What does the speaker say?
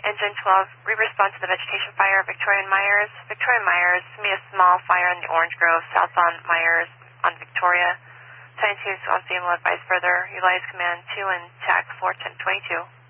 Engine 12, re-response to the vegetation fire, Victoria and Myers. Victoria and Myers, me a small fire in the Orange Grove, south on Myers on Victoria. 10-2, so on signal, advise further. Utilize command 2 and TAC 41022.